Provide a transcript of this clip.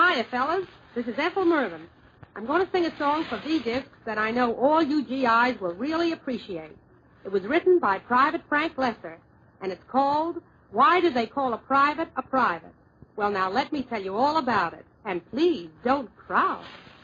Hiya, fellas. This is Ethel Mervyn. I'm going to sing a song for V-Discs that I know all you GIs will really appreciate. It was written by Private Frank Lesser, and it's called Why Do They Call a Private a Private? Well, now, let me tell you all about it. And please, don't crowd.